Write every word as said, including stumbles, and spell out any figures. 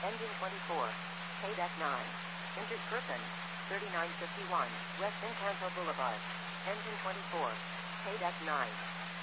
Engine twenty-four. K-Deck nine. Injured person. thirty-nine fifty-one, West Encanto Boulevard. Engine twenty-four. K-Deck nine.